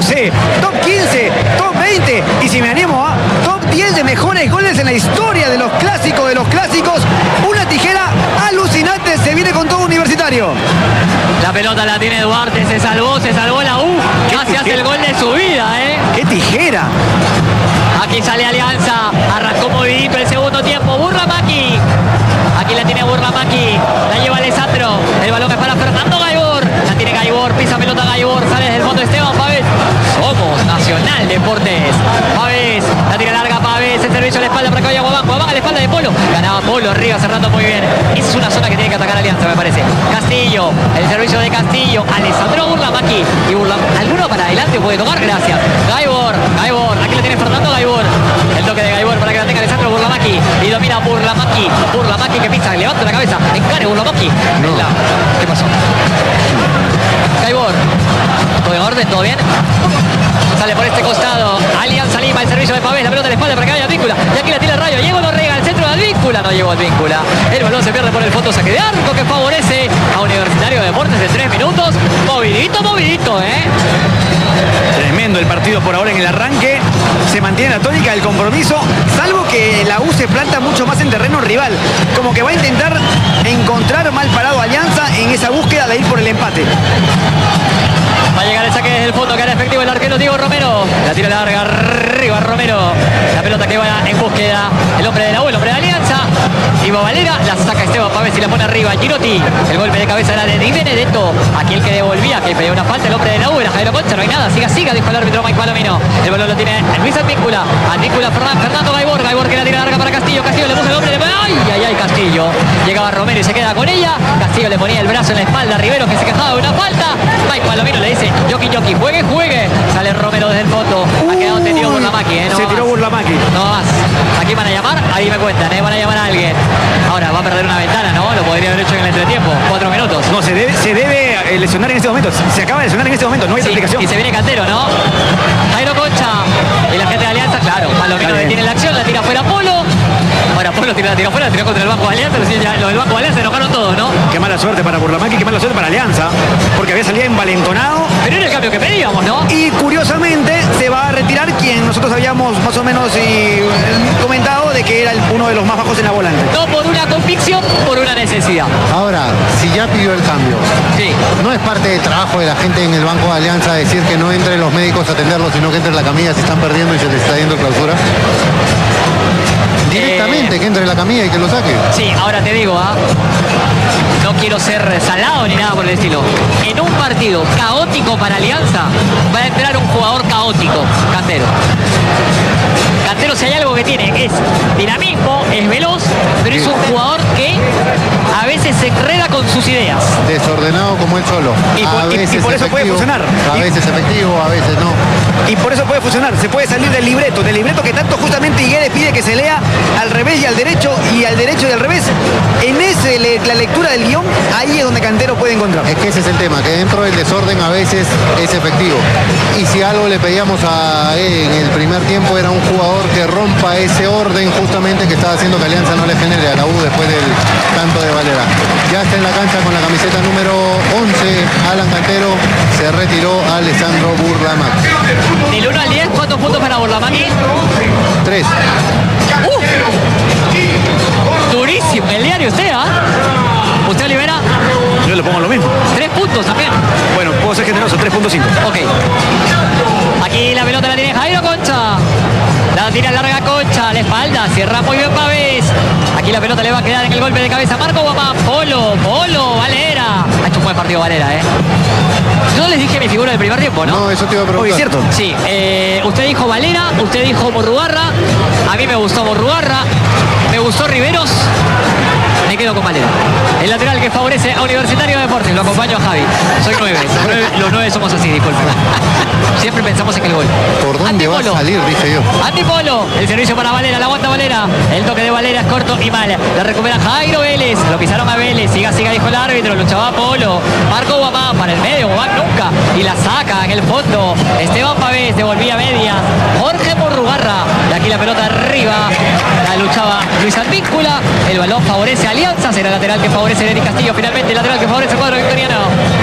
sé, top 15, top 20 y si me animo a top 10 de mejores goles en la historia de los clásicos. Una tijera alucinante, se viene con todo Universitario. La pelota la tiene Duarte, se salvó la U, casi hace el gol de su vida, ¡Qué tijera! Aquí sale Alianza, arrancó movidito el segundo tiempo, Burlamaqui. Aquí la tiene Burlamaqui, la lleva Alessandro, el balón es para Fernando Gaibor, la tiene Gaibor, pisa pelota Gaibor, sale desde el fondo Esteban Pavés. Somos Nacional Deportes. Pavés, la tira larga Pavés, el servicio a la espalda para que vaya Guabán a la espalda de Polo. Ganaba Polo arriba cerrando muy bien. Esa es una zona que tiene que atacar Alianza, me parece. Castillo, el servicio de Castillo, Alessandro Burlamaqui. Y alguno para adelante puede tocar, gracias. Gaibor, aquí la tiene Fernando Gaibor. El toque de Gaibor para que la tenga Alessandro Burlamaqui. Y domina Burlamaqui que pisa, levanta la cabeza, encare Burlamaqui. No. ¿Qué pasó? Gaibor, ¿todo en orden? ¿Todo bien? Sale por este costado, Alianza Lima, el servicio de Pavés, la pelota de la espalda para que vaya Advíncula. Y aquí la tira el Rayo, Diego Lorrega, el centro de Advíncula, no llegó Advíncula. El balón se pierde por el fondo, saque de arco que favorece a Universitario de Deportes de 3 minutos. Movidito, Tremendo el partido por ahora en el arranque. Se mantiene la tónica del compromiso, salvo que la U se planta mucho más en terreno rival. Como que va a intentar encontrar mal parado Alianza en esa búsqueda de ir por el empate. Va a llegar el saque desde el fondo, que hará efectivo el arquero Diego Romero. La tira larga, arriba Romero. La pelota que va en búsqueda. El hombre de la U, el hombre de Alianza. Ivo Valera, la saca Esteban Pavés y la pone arriba. Girotti, el golpe de cabeza era de Di Benedetto. Aquí el que devolvía, que pedía una falta, el hombre de la U, era Jairo Concha, no hay nada. Siga, dijo el árbitro Mike Palomino. El balón lo tiene Luis Advíncula. Fernando Gaibor que la tira larga para Castillo. Castillo le puso el hombre de... ¡Ay, Castillo! Llegaba Romero y se queda con ella. Castillo le ponía el brazo en la espalda a Rivero, que se quejaba de una falta. Mike Palomino le dice, Yoki, juegue. Sale Romero desde el fondo. Ha quedado tendido Burlamaqui, ¿no? Se tiró Burlamaqui. No más. ¿A quién van a llamar? Ahí me cuentan, van a llamar a alguien. Ahora va a perder una ventana, ¿no? Lo podría haber hecho en el entretiempo. 4 minutos. No, se debe lesionar en este momento. Se acaba de lesionar en este momento, no hay explicación. Y se viene Cantero, ¿no? Jairo Concha. Y la gente de Alianza, claro. Palomino detiene la acción, la tira fuera Polo. Ahora Polo la tiró fuera, tiró contra el Banco de Alianza. Los del Banco de Alianza se enojaron todos, ¿no? Qué mala suerte para Burlamaqui, qué mala suerte para Alianza. Porque había salido envalentonado. Pero era el cambio que pedíamos, ¿no? Y curiosamente se va a retirar quien nosotros habíamos más o menos comentado de que era uno de los más bajos en la volante. No por una convicción, por una necesidad. Ahora, si ya pidió el cambio, sí, ¿no es parte del trabajo de la gente en el Banco de Alianza decir que no entren los médicos a atenderlos, sino que entre la camilla si están perdiendo y se les está yendo clausura? Directamente, que entre la camilla y que lo saque. Sí, ahora te digo, no quiero ser salado ni nada por el estilo. En un partido caótico para Alianza va a entrar un jugador caótico, Cantero. Cantero, si hay algo que tiene, es dinamismo, es veloz, pero es un jugador que a veces se enreda con sus ideas. Desordenado como él solo. Y por eso puede funcionar. A veces efectivo, a veces no. Y por eso puede funcionar. Se puede salir del libreto que tanto justamente Higueres pide que se lea al revés y al derecho y al revés. En la lectura del guión, ahí es donde Cantero puede encontrar. Es que ese es el tema, que dentro del desorden a veces es efectivo. Y si algo le pedíamos a él en el primer tiempo era un jugador que rompa ese orden justamente que estaba haciendo que Alianza no le genere a la U después del tanto de Valera. Ya está en la cancha con la camiseta número 11, Alan Cantero, se retiró Alessandro Burlamaqui. Del 1 al 10, ¿cuántos puntos para Burlamaqui? 3. Durísimo, el diario usted, ¿Usted, Olivera? Yo le pongo lo mismo. 3 puntos también. Bueno, puedo ser generoso, 3.5. Ok. Aquí la pelota la tiene Jairo Concha. La tira larga Concha, la espalda, cierra muy bien Pavés. Aquí la pelota le va a quedar en el golpe de cabeza Marco Guamán. Polo, Valera. Ha hecho un buen partido Valera, Yo les dije mi figura del primer tiempo, ¿no? No, eso te iba a preguntar. ¿Es cierto? Sí, usted dijo Valera, usted dijo Morrugarra. A mí me gustó Morrugarra. Me gustó Riveros. Me quedo con Valera. El lateral que favorece a Universitario de Deportes. Lo acompaño a Javi. Soy 9. Los 9 somos así, disculpe. Siempre pensamos en el gol. ¿Por dónde va a salir? Dije yo. Antipolo. El servicio para Valera. La aguanta Valera. El toque de Valera es corto y mal. La recupera Jairo Vélez. Lo pisaron a Vélez. Siga, dijo el árbitro. Luchaba Polo. Marco Guamán para el medio. Guamán nunca. Y la saca en el fondo. Esteban Pavés devolvía media. Jorge Morrugarra. Y aquí la pelota arriba. La luchaba Luis Advíncula. El balón favorece a Alianza. Será el lateral que favorece a Eric Castillo. Finalmente el lateral que favorece el cuadro victoriano.